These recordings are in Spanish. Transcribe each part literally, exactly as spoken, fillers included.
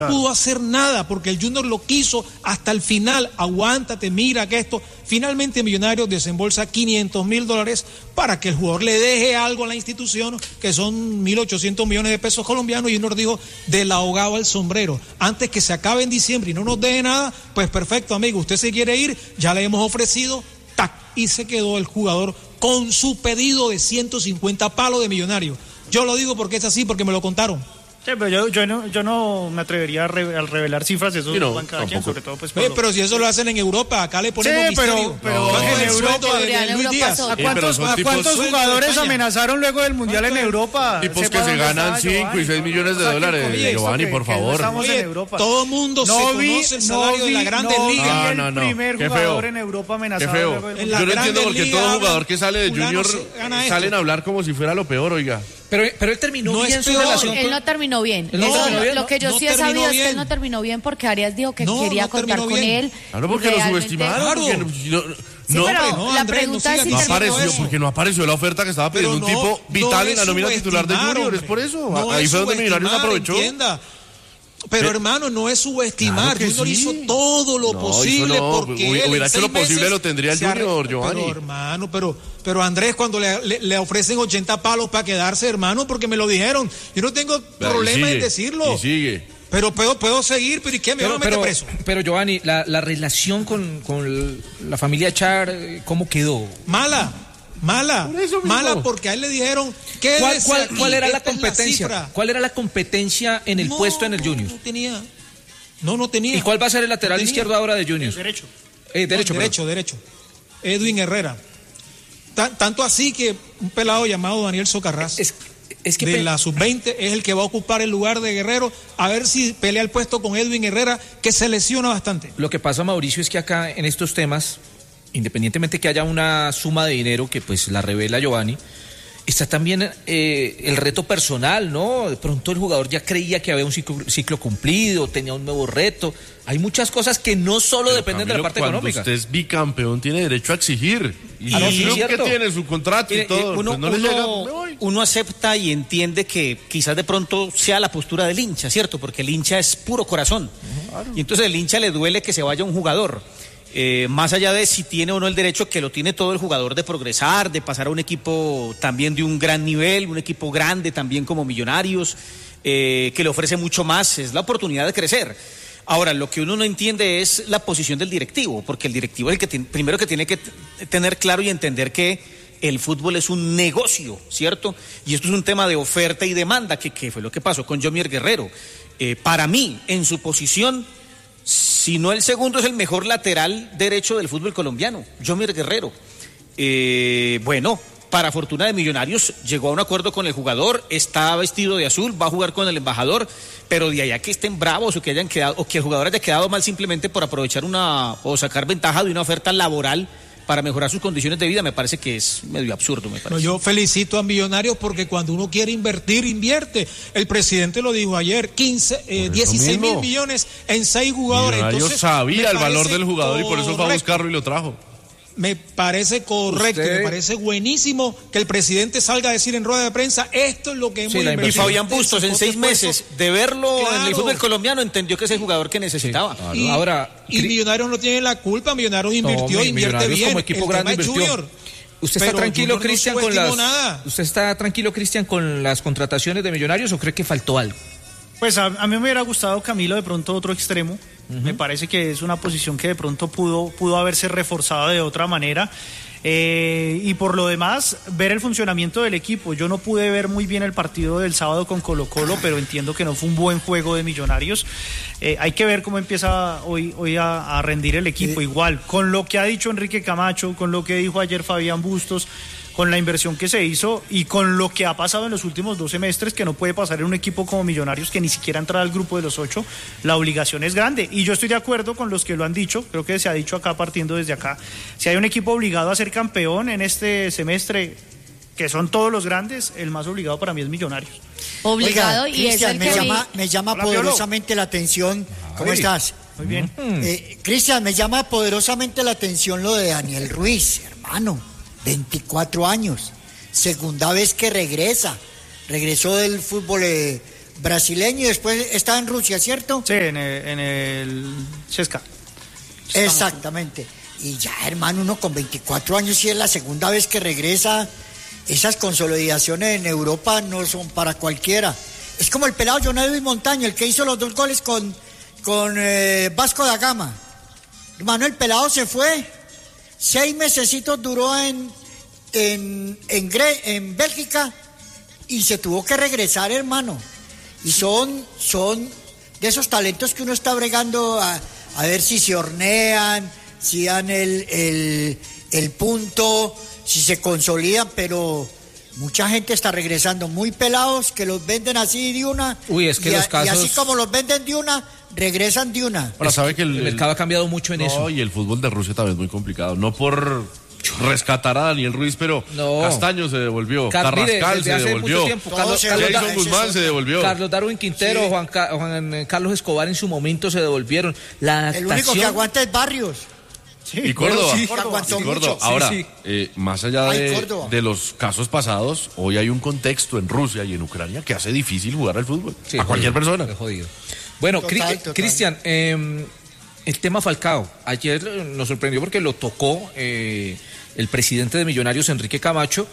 pudo hacer nada porque el Junior lo quiso hasta el final. Aguántate, mira que esto. Finalmente Millonarios desembolsa quinientos mil dólares para que el jugador le deje algo a la institución, que son mil ochocientos millones de pesos colombianos, y Junior dijo, del ahogado al sombrero, antes que se acabe en diciembre y no nos deje nada, pues perfecto, amigo, usted se quiere ir, ya le hemos ofrecido, tac, y se quedó el jugador con su pedido de ciento cincuenta palos de Millonarios. Yo lo digo porque es así, porque me lo contaron. Sí, pero yo, yo, no, yo no me atrevería a, re, a revelar cifras, eso no, van cada quien, sobre todo pues Oye, pero si eso lo hacen en Europa, acá le ponemos sí, misterio. pero, pero no, en Europa, de, de Luis Díaz. ¿A cuántos, sí, ¿a cuántos jugadores amenazaron luego del Mundial en Europa? Tipos que se ganan cinco y seis millones de dólares, Giovanni, por favor. Estamos en Europa. Todo el mundo no se vi, conoce el salario no vi, de la Grandes no Ligas. No, no, no. El primer Qué jugador feo. en Europa amenazado. Qué feo. Luego del... Yo no entiendo por qué todo jugador que sale de Junior salen esto. a hablar como si fuera lo peor, oiga. Pero, pero él terminó no bien su peor. relación. Él no terminó bien. Él no Eso, terminó bien, lo que yo no sí he sabido bien. es que él no terminó bien porque Arias dijo que no, quería no contar con bien. él. Claro, porque Realmente... lo subestimaron. Claro. Porque no, no, Sí, no, pero no, la Andrés, pregunta no es si no sigas terminó apareció, bien. porque no apareció la oferta que estaba pidiendo Pero un no, tipo vital no en la nómina titular de subestimar, Junior. Es hombre. por eso. No Ahí es fue donde Millonarios subestimar, aprovechó. Entienda. Pero Pero- hermano, no es subestimar. Claro que Junior sí. hizo todo lo No, posible hizo no, porque hubiera él en hecho lo seis posible, meses lo tendría el se arre- Junior, Giovanni. Pero hermano, pero, pero Andrés, cuando le, le, le ofrecen ochenta palos para quedarse, hermano, porque me lo dijeron. Yo no tengo Pero problema sigue, en decirlo. Y sigue. Pero puedo, puedo seguir, pero ¿y qué? ¿Me van a meter pero, preso? pero Giovanni, la, la relación con, con la familia Char, ¿cómo quedó? Mala. Mala, Por eso mismo. mala porque a él le dijeron que ¿Cuál, cuál, cuál era la competencia? cifra. ¿Cuál era la competencia en el No, puesto en el Junior? No tenía. No, no tenía. ¿Y cuál va a ser el lateral No tenía. izquierdo ahora de Junior? Derecho. Eh, derecho, No, derecho, derecho. Edwin Herrera. Tan- tanto así que un pelado llamado Daniel Socarrás, Es, es que de pe- la sub veinte, es el que va a ocupar el lugar de Guerrero, a ver si pelea el puesto con Edwin Herrera, que se lesiona bastante. lo que pasa, Mauricio, es que acá en estos temas, independientemente que haya una suma de dinero que pues la revela Giovanni, está también eh, el reto personal, ¿no? De pronto el jugador ya creía que había un ciclo, ciclo cumplido, tenía un nuevo reto. Hay muchas cosas que no solo Pero, dependen Camilo, de la parte cuando económica. usted es bicampeón, tiene derecho a exigir. Y Ah, no, el sí, club es que cierto. tiene su contrato Mire, y todo, eh, uno, pues no le uno- llega, me voy. uno acepta y entiende que quizás de pronto sea la postura del hincha, ¿cierto? Porque el hincha es puro corazón. Y entonces el hincha le duele que se vaya un jugador. Eh, más allá de si tiene o no el derecho, que lo tiene todo el jugador de progresar, de pasar a un equipo también de un gran nivel, un equipo grande también como Millonarios, eh, que le ofrece mucho más, es la oportunidad de crecer. Ahora, lo que uno no entiende es la posición del directivo, porque el directivo es el que tiene, primero que tiene que t- tener claro y entender que el fútbol es un negocio, ¿cierto? Y esto es un tema de oferta y demanda, que, que fue lo que pasó con Yomier Guerrero. Eh, para mí, en su posición, si no el segundo, es el mejor lateral derecho del fútbol colombiano, Yomier Guerrero. Eh, bueno, para fortuna de Millonarios, llegó a un acuerdo con el jugador, está vestido de azul, va a jugar con el embajador, pero de allá que estén bravos o que hayan quedado, o que el jugador haya quedado mal simplemente por aprovechar una, o sacar ventaja de una oferta laboral para mejorar sus condiciones de vida, me parece que es medio absurdo, me No, parece. yo felicito a Millonarios porque cuando uno quiere invertir, invierte. El presidente lo dijo ayer, quince, eh, Por eso dieciséis mil mismo. millones en seis jugadores. Millonarios Entonces, sabía me el valor parece del jugador y por eso fue a correcto. buscarlo y lo trajo. Me parece correcto, Usted- me parece buenísimo que el presidente salga a decir en rueda de prensa, esto es lo que hemos Sí, la Y invertido. Fabián Bustos, en seis meses de verlo en el Claro. fútbol colombiano, entendió que es el jugador que necesitaba. Claro. Y, Ahora, y Cri- Millonarios no tiene la culpa, Millonarios invirtió, No, invierte Millonarios bien. como equipo El grande tema es invirtió. Junior. ¿Usted está Pero tranquilo, Junior no Cristian, con subestimó las nada. ¿Usted está tranquilo, Cristian, con las contrataciones de Millonarios o cree que faltó algo? Pues a, a mí me hubiera gustado, Camilo, de pronto otro extremo. Me parece que es una posición que de pronto pudo, pudo haberse reforzado de otra manera. Eh, y por lo demás, ver el funcionamiento del equipo. Yo no pude ver muy bien el partido del sábado con Colo Colo, pero entiendo que no fue un buen juego de Millonarios. Eh, hay que ver cómo empieza hoy, hoy a, a rendir el equipo. Eh. Igual, con lo que ha dicho Enrique Camacho, con lo que dijo ayer Fabián Bustos, con la inversión que se hizo y con lo que ha pasado en los últimos dos semestres, que no puede pasar en un equipo como Millonarios que ni siquiera entra al grupo de los ocho, la obligación es grande. Y yo estoy de acuerdo con los que lo han dicho, creo que se ha dicho acá partiendo desde acá, si hay un equipo obligado a ser campeón en este semestre, que son todos los grandes, el más obligado para mí es Millonarios. Obligado Oiga, y es Cristian, el me que llama, me llama Hola, poderosamente la atención. ¿Cómo Ay. estás? Muy bien. Eh, Cristian, me llama poderosamente la atención lo de Daniel Ruiz, hermano, veinticuatro años, segunda vez que regresa, regresó del fútbol eh, brasileño y después está en Rusia, ¿cierto? Sí, en el, en el Chesca. Exactamente. Y ya, hermano, uno con veinticuatro años y es la segunda vez que regresa. Esas consolidaciones en Europa no son para cualquiera. Es como el pelado John Edwin Montaño, el que hizo los dos goles con, con eh, Vasco da Gama. Hermano, el pelado se fue. Seis mesecitos duró en, en, en, Gre- en Bélgica y se tuvo que regresar, hermano. Y son, son de esos talentos que uno está bregando a, a ver si se hornean, si dan el, el, el punto, si se consolidan, pero mucha gente está regresando muy pelados que los venden así de una. Uy, es que y, los a, casos... y así como los venden de una, regresan de una. Ahora, sabe que el, el mercado ha cambiado mucho en no, eso. Y el fútbol de Rusia también es muy complicado. No por rescatar a Daniel Ruiz, pero no. Castaño se devolvió, Car- mire, Carrascal desde se hace devolvió, mucho tiempo, Carlos, se Carlos, Jason Da- Guzmán ese se devolvió. Carlos Darwin Quintero, Sí. Juan, Ca- Juan Carlos Escobar en su momento se devolvieron. La El único adaptación... que aguanta es Barrios. Y Córdoba, Sí, Córdoba, aguantó y Córdoba. mucho. Ahora, Sí, sí. eh, más allá Ay, de, Córdoba. de los casos pasados, hoy hay un contexto en Rusia y en Ucrania que hace difícil jugar al fútbol. Sí, a cualquier jodido, persona. es jodido. Bueno, Total, Cri- total. Cristian, eh, el tema Falcao. Ayer nos sorprendió porque lo tocó eh, el presidente de Millonarios, Enrique Camacho,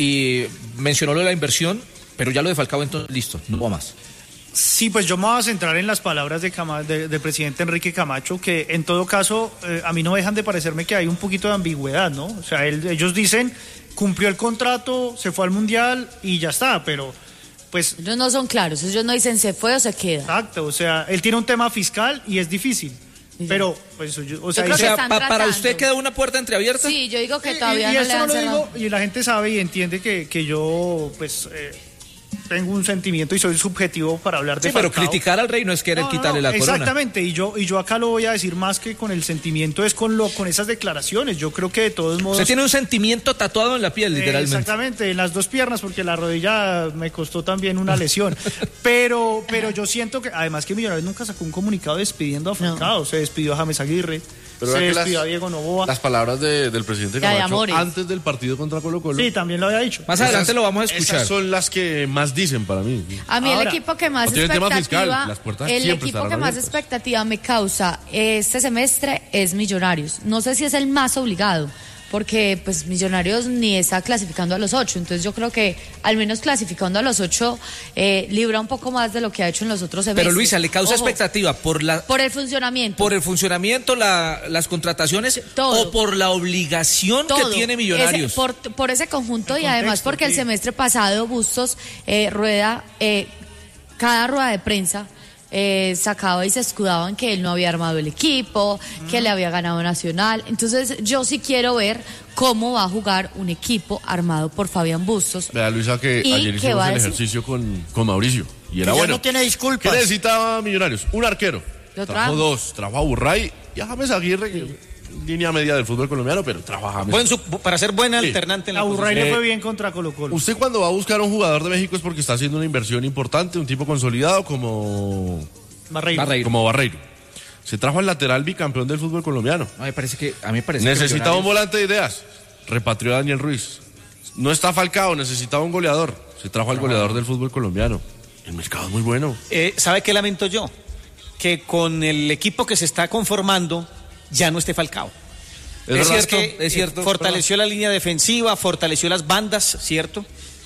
y mencionó lo de la inversión, pero ya lo de Falcao, entonces listo, no va más. Sí, pues yo me voy a centrar en las palabras de Cama- de- del presidente Enrique Camacho, que en todo caso eh, a mí no dejan de parecerme que hay un poquito de ambigüedad, ¿no? O sea, él- ellos dicen, cumplió el contrato, se fue al Mundial y ya está, pero pues Ellos no son claros, ellos no dicen se fue o se queda. exacto, o sea, él tiene un tema fiscal y es difícil, pero pues yo- o sea, Yo creo dice- que O sea, están pa- para tratando. usted queda una puerta entreabierta. Sí, yo digo que Y- todavía y, no esto le no han lo cerrado. digo, y la gente sabe y entiende que, que yo pues eh, tengo un sentimiento y soy subjetivo para hablar de Sí, pero Falcao. criticar al rey no es querer No, no, quitarle no, la corona. exactamente, y yo y yo acá lo voy a decir más que con el sentimiento, es con lo con esas declaraciones. Yo creo que de todos modos Usted tiene un sentimiento tatuado en la piel, eh, literalmente. exactamente, en las dos piernas, porque la rodilla me costó también una lesión. pero pero yo siento que, además que Millonarios nunca sacó un comunicado despidiendo a Falcao, se despidió a James Aguirre, Pero se vea que despidió las- a Diego Novoa. Las palabras de- del presidente Ya de Camacho amores. antes del partido contra Colo Colo. Sí, también lo había dicho. Más adelante lo vamos a escuchar. Esas son las que más dicen para mí. A mí Ahora, el equipo que más no tiene tema expectativa, fiscal, las puertas el siempre equipo estarán que más abiertas. expectativa me causa este semestre es Millonarios. No sé si es el más obligado, porque pues Millonarios ni está clasificando a los ocho, entonces yo creo que al menos clasificando a los ocho eh, libra un poco más de lo que ha hecho en los otros semestres. Pero Luisa, ¿le causa Ojo, expectativa por la por el funcionamiento. por el funcionamiento, la- las contrataciones Todo. o por la obligación Todo. que tiene Millonarios? Ese- por, por ese conjunto El y además contexto, porque el sí. semestre pasado Bustos eh, rueda, eh, cada rueda de prensa eh, sacaba y se escudaba en que él no había armado el equipo, que le había ganado Nacional. Entonces yo sí quiero ver cómo va a jugar un equipo armado por Fabián Bustos. Vea, Luisa, que ¿Y ayer qué hicimos va a el decir? ejercicio con, con Mauricio. Y era ya bueno. no tiene disculpas. ¿Qué necesitaba Millonarios? Un arquero. Lo Trajo trajo. dos. Trajo a Burray y a James Aguirre, que línea media del fútbol colombiano, pero trajo a James. Buen su- para ser buena Sí. alternante en la A Burray posición. le Eh, fue bien contra Colo Colo. Usted cuando va a buscar a un jugador de México es porque está haciendo una inversión importante, un tipo consolidado como, Barreiro. Barreiro. como Barreiro. Se trajo al lateral bicampeón del fútbol colombiano. A mí me parece que a mí me parece que Necesitaba un Millonarios- volante de ideas. Repatrió a Daniel Ruiz. No está Falcao, necesitaba un goleador. Se trajo al goleador del fútbol colombiano. El mercado es muy bueno. Eh, ¿Sabe qué lamento yo? Que con el equipo que se está conformando ya no esté Falcao. Es verdad. decir, cierto, que es cierto, eh, fortaleció la línea defensiva, fortaleció las bandas, ¿cierto?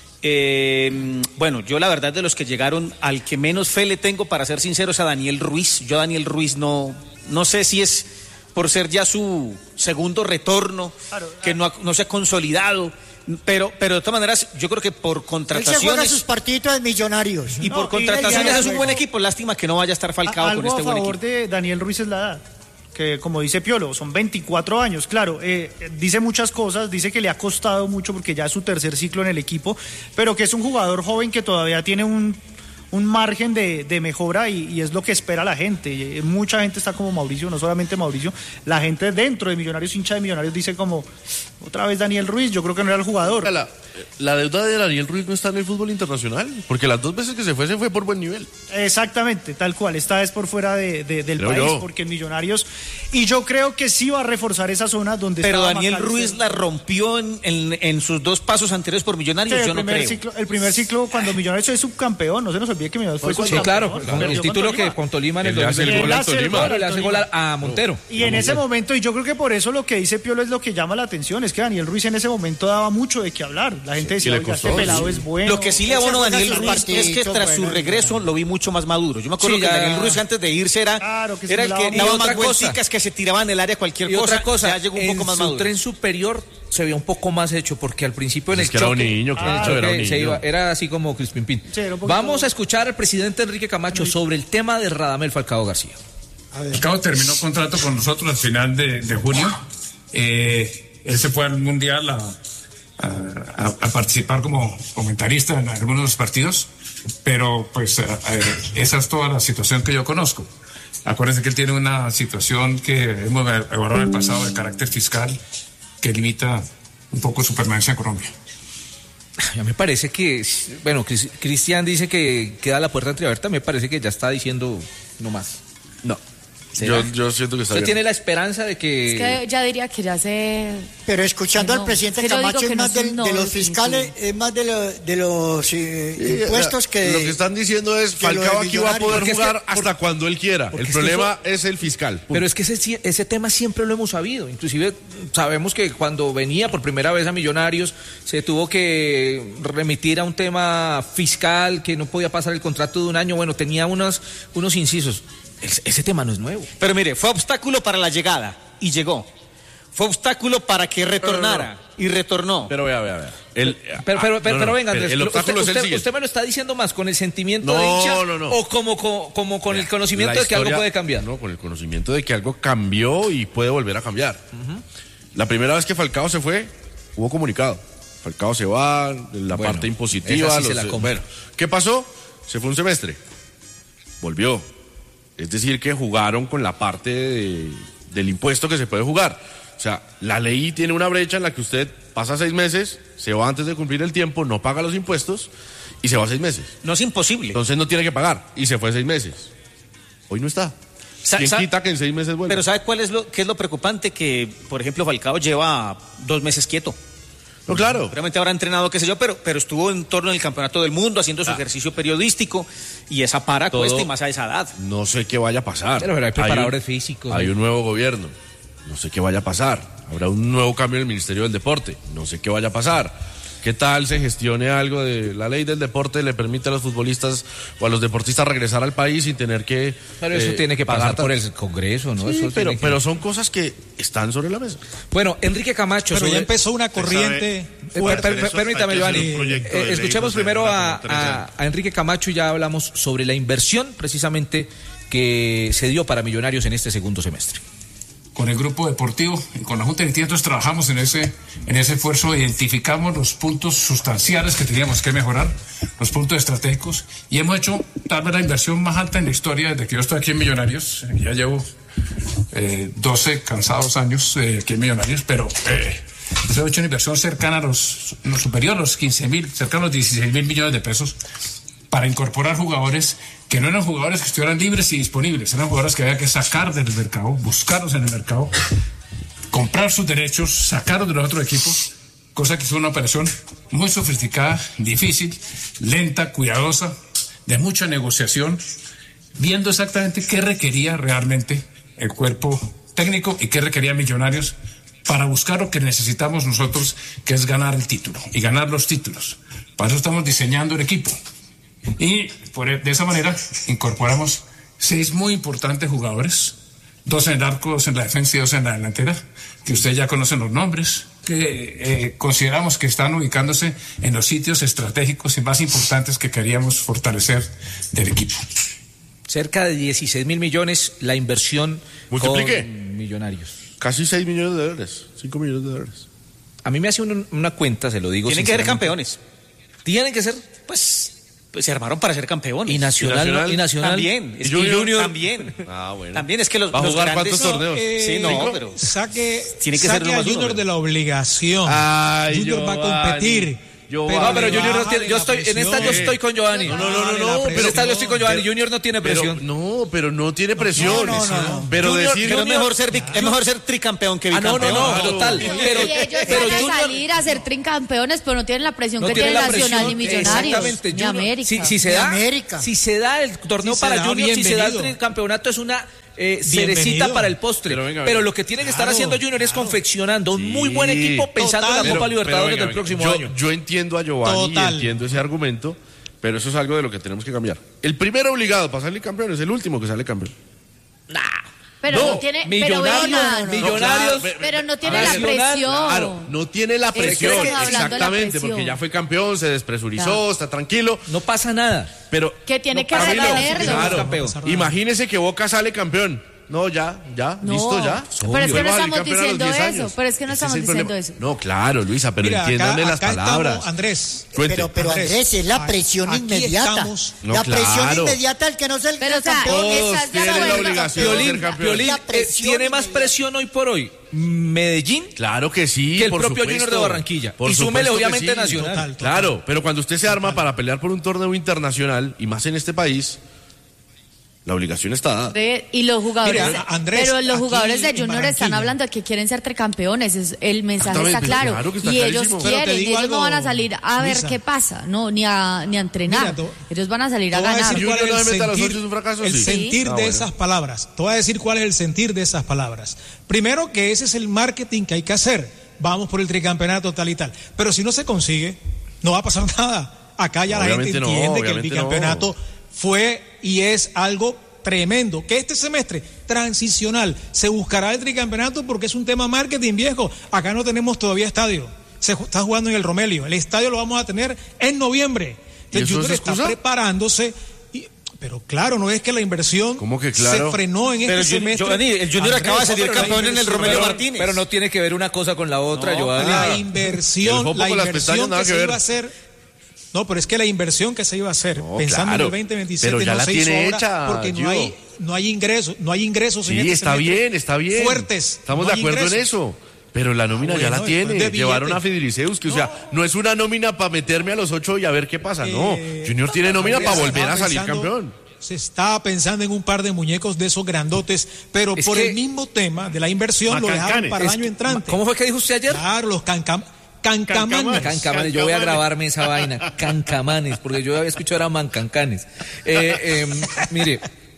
Eh, bueno, yo la verdad de los que llegaron, al que menos fe le tengo, para ser sincero, es a Daniel Ruiz. Yo a Daniel Ruiz no, no sé si es por ser ya su segundo retorno, Claro, que no, ha- no se ha consolidado, pero, pero de todas maneras, yo creo que por Él se juega contrataciones sus partiditos de Millonarios. y No, por y- contrataciones y- es un buen equipo. Lástima que no vaya a estar Falcao Algo con este a buen favor equipo. de Daniel Ruiz es la edad, que como dice Piolo, son veinticuatro años, claro, eh, eh, dice muchas cosas, dice que le ha costado mucho porque ya es su tercer ciclo en el equipo, pero que es un jugador joven que todavía tiene un, un margen de, de mejora y, y es lo que espera la gente. Y, eh, mucha gente está como Mauricio, no solamente Mauricio, la gente dentro de Millonarios, hincha de Millonarios, dice como, otra vez Daniel Ruiz, yo creo que no era el jugador. La, la deuda de Daniel Ruiz no está en el fútbol internacional, porque las dos veces que se fue, se fue por buen nivel. Exactamente, tal cual. Esta vez por fuera de, de- del Creo país, yo. porque en Millonarios. Y yo creo que sí va a reforzar esa zona donde Pero estaba Daniel Macalister. Ruiz la rompió en, en- en sus dos pasos anteriores por Sí, Millonarios, el, yo no primer creo. ciclo, el primer ciclo, cuando Millonarios es subcampeón, no se nos olvide olvide que Millonarios fue Sí, contra claro, Tolima, con el perdió título con Tolima. que con Tolima en el Él le hace el dos mil gol Él al hace el Tolima. gol. Claro, le hace gol a, a Montero. Y en ese momento, y yo creo que por eso lo que dice Piolo es lo que llama la atención, es que Daniel Ruiz en ese momento daba mucho de qué hablar. La gente Sí, decía, le oiga, costó, este pelado sí. es bueno. Lo que sí le Ese abono a juega Daniel sus Ruiz es que partiditos, tras su bueno, regreso lo vi mucho más maduro. Yo me acuerdo Sí, que ya- Daniel Ruiz antes de irse era, Claro, que era el simulaba que muy- daba Y más otra cosa. vuelticas, que se tiraba en el área cualquier Y cosa. otra cosa, Ya llegó un en poco más su maduro. tren superior se veía un poco más hecho, porque al principio en Es el que era un choque, niño, en el claro, choque era un se niño. iba- era así como Crispin Pin. Sí, era un poquito- Vamos a escuchar al presidente Enrique Camacho sobre el tema de Radamel Falcao García. Falcao terminó contrato con nosotros al final de, de junio. Eh, él se fue al Mundial a, a- a participar como comentarista en algunos de los partidos, pero pues eh, eh, esa es toda la situación que yo conozco. Acuérdense que él tiene una situación que hemos evaluado en el pasado de carácter fiscal que limita un poco su permanencia en Colombia. Ya me parece que, bueno, Cris- Cristian dice que queda la puerta entreabierta, me parece que ya está diciendo no más. No. ¿Será? Yo, yo siento que está ¿Usted bien. tiene la esperanza de que... Es que ya diría que ya se... Pero escuchando Que no, al presidente que yo digo Camacho que es no más es un del- no de los definitivo. fiscales, es más de, lo- de los eh, Sí, impuestos que... Lo que están diciendo es, que lo de Falcao aquí va a Millonarios. poder Porque es que- jugar hasta cuando él quiera. porque El es que problema es el fiscal. punto. Pero es que ese, ese tema siempre lo hemos sabido. Inclusive sabemos que cuando venía por primera vez a Millonarios se tuvo que remitir a un tema fiscal, que no podía pasar el contrato de un año. Bueno, tenía unos, unos incisos. Es- ese tema no es nuevo. Pero mire, fue obstáculo para la llegada y llegó. Fue obstáculo para que retornara y retornó. Pero vea, vea, vea. El, Pero, pero, ah, pero, no, pero no, venga, el- Andrés, el lo- obstáculo usted, es el usted- siguiente. usted me lo está diciendo más con el sentimiento No, de hincha no, no. o como, como, como con el conocimiento La de que algo historia- puede cambiar. No, con el conocimiento de que algo cambió y puede volver a cambiar. La primera vez que Falcao se fue, hubo comunicado. Falcao se va, la Bueno, parte impositiva. esa sí se los- la compro. bueno, ¿qué pasó? Se fue un semestre. Volvió. Es decir, que jugaron con la parte de- del impuesto que se puede jugar. O sea, la ley tiene una brecha en la que usted pasa seis meses, se va antes de cumplir el tiempo, no paga los impuestos y se va seis meses. No es imposible. Entonces no tiene que pagar y se fue seis meses. Hoy no está. Sa- ¿Quién sa- quita que en seis meses vuelva? Pero ¿sabe cuál es lo qué es lo preocupante? Que, por ejemplo, Falcao lleva dos meses quieto. No, claro. Seguramente habrá entrenado, qué sé yo, pero, pero estuvo en torno del campeonato del mundo haciendo su ejercicio periodístico y esa para Todo- cuesta y más a esa edad. No sé qué vaya a pasar. Pero, pero hay preparadores un- físicos, Hay ¿no? un nuevo gobierno. No sé qué vaya a pasar. Habrá un nuevo cambio en el Ministerio del Deporte. No sé qué vaya a pasar. ¿Qué tal se gestione algo de la ley del deporte? Le permite a los futbolistas o a los deportistas regresar al país sin tener que. Pero eso eh, tiene que pasar pagar por tan- el Congreso, ¿no? Sí, Eso pero, tiene que- pero son cosas que están sobre la mesa. Bueno, Enrique Camacho. Pero ya sobre- empezó una corriente Eh, per- fuerte. per- per- permítame, hay que hacer Giovanni. un proyecto de Eh, ley escuchemos donde primero una a, como a- a Enrique Camacho y ya hablamos sobre la inversión precisamente que se dio para Millonarios en este segundo semestre. Con el grupo deportivo y con la Junta Directiva, entonces trabajamos en ese, en ese esfuerzo, identificamos los puntos sustanciales que teníamos que mejorar, los puntos estratégicos, y hemos hecho tal vez la inversión más alta en la historia desde que yo estoy aquí en Millonarios. Ya llevo eh, doce cansados años eh, aquí en Millonarios, pero eh, hemos hecho una inversión cercana a los, los superior a los quince mil, cercana a los dieciséis mil millones de pesos para incorporar jugadores que no eran jugadores que estuvieran libres y disponibles, eran jugadores que había que sacar del mercado, buscarlos en el mercado, comprar sus derechos, sacarlos de los otros equipos, cosa que es una operación muy sofisticada, difícil, lenta, cuidadosa, de mucha negociación, viendo exactamente qué requería realmente el cuerpo técnico y qué requería Millonarios para buscar lo que necesitamos nosotros, que es ganar el título y ganar los títulos. Para eso estamos diseñando el equipo. Y por, de esa manera incorporamos seis muy importantes jugadores, dos en el arco, dos en la defensa y dos en la delantera, que ustedes ya conocen los nombres, que eh, consideramos que están ubicándose en los sitios estratégicos y más importantes que queríamos fortalecer del equipo. Cerca de dieciséis mil millones la inversión Multiplique. con Millonarios. Casi seis millones de dólares. cinco millones de dólares. A mí me hace un- una cuenta, se lo digo Tienen que ser sinceramente. campeones. Tienen que ser. Pues, pues se armaron para ser campeones. Y Nacional, ¿Y Nacional? y Nacional También. Es ¿Y que Junior? También. Ah, bueno. También es que los, ¿Va a los jugar grandes- cuántos torneos? Sí, no, Eh, pero... Saque, Tiene que saque ser uno a más uno, Junior ¿verdad? de la obligación. Ay, Junior va a Giovanni. competir. Giovanni. No, pero Junior no Bájale tiene, yo la estoy, en esta yo presión. estoy con Giovanni. No, no, no, Bájale no, la no, En pero esta yo estoy con Giovanni. pero- Junior no tiene pero- presión. no, pero no tiene presión. no, no, no. Pero Junior, decir pero es Junior- mejor ser bic- es mejor ser tricampeón que Ah, no, bicampeón. no, no, Claro. total. Y Pero, ellos pero van a Junior salir a ser tricampeones, pero no tienen la presión no que tiene tiene la Nacional presión. ni Millonarios. Exactamente. Ni Junior, América. Si, si se Ni da, América. si se da el torneo Si se para da, Junior, si se da el bienvenido. tricampeonato es una eh, cerecita Bienvenido. para el postre. Pero venga, Pero venga. lo que tiene que estar Claro, haciendo Junior es claro. confeccionando un muy Sí. buen equipo pensando Total. en la Copa Pero- Libertadores venga, del venga. próximo yo, año. Yo entiendo a Giovanni Total. y entiendo ese argumento, pero eso es algo de lo que tenemos que cambiar. El primero obligado para salir campeón es el último que sale campeón. Pero No, no, tiene. Millonarios, pero, venga, no, Millonarios, claro, pero no tiene la Nacional, presión. Claro, no tiene la presión, Estamos hablando de la exactamente, presión. porque ya fue campeón, se despresurizó, Claro. está tranquilo, No pasa nada. pero Que tiene no, que Camilo, retenerlo. claro, Campeón. imagínese que Boca sale campeón. No, ya, ya, No, listo, ya. pero es que Obvio. no Va a salir estamos campeón a los diciendo diez eso, años. pero es que no Ese estamos el diciendo problema. eso. No, claro, Luisa, pero Mira, entiéndanle acá, las acá palabras. estamos, Andrés. Cuente. Pero, pero Andrés, Andrés, es la aquí presión inmediata. estamos. No, la presión claro. inmediata al que no sea el Pero, o sea, campeón. esa Todos es de tienen la acuerdo. obligación de ser Piolín, campeón. Piolín, La eh, presión tiene más inmediata. presión hoy por hoy Medellín Claro que sí, que el por propio supuesto. Junior de Barranquilla. Por Y súmele supuesto que obviamente sí. Nacional. Total. Claro, pero cuando usted se arma para pelear por un torneo internacional, y más en este país, la obligación está dada. De- y los jugadores, Mira, Andrés, pero los aquí jugadores de en Junior están Barranquilla. hablando de que quieren ser tricampeones, es- el mensaje está Exactamente, claro, claro que está y ellos clarísimo. Pero te quieren, digo ellos algo, no van a salir a ver Luisa. qué pasa, no, ni a, ni a entrenar, Mira, tú- ellos van a salir a Te voy a ganar. decir cuál Junior es no el se mete a los sentir, ocho, es un fracaso, el sí. sentir Ah, de bueno. esas palabras. Te voy a decir cuál es el sentir de esas palabras. Primero que ese es el marketing que hay que hacer. Vamos por el tricampeonato tal y tal. Pero si no se consigue, no va a pasar nada. Acá ya la gente Obviamente no, entiende que el obviamente bicampeonato no. fue y es algo tremendo. Que este semestre transicional se buscará el tricampeonato porque es un tema marketing viejo. Acá no tenemos todavía estadio. Se ju- está jugando en el Romelio. El estadio lo vamos a tener en noviembre. ¿Y Entonces eso Junior es está excusa? preparándose. y- pero claro, no es que la inversión ¿Cómo que claro? se frenó en Pero este Jun- semestre. Giovanni, el Junior Andrés, acaba de salir pero la campeón en el inversión- Romelio pero- Martínez. Pero no tiene que ver una cosa con la otra, No, Giovanni. La nada. El inversión, jopo la con las inversión pestañas, nada que que se ver. iba a hacer. No, pero es que la inversión que se iba a hacer, No, pensando claro, en el veinte veintisiete, pero ya no la se hizo tiene ahora hecha, porque no Gio. hay, no hay ingresos, no hay ingresos en Sí, este está semestre bien, está bien. fuertes. Estamos no de hay acuerdo en ingresos. eso. Pero la nómina Ah, ya bueno, la tiene. después de Llevaron billete. a Fideliceus, que o sea, no es una nómina para meterme a los ocho y a ver qué pasa. No, Eh, Junior tiene nómina se para volver estaba a salir pensando- campeón. Se estaba pensando en un par de muñecos de esos grandotes, pero Es por que- el mismo tema de la inversión lo dejaron Macancanes. para el Es año que- entrante. ¿Cómo fue que dijo usted ayer? Claro, los cancam cancamanes. Cancamanes, yo voy a grabarme esa vaina, cancamanes, porque yo había escuchado era mancancanes. Eh, eh, mire,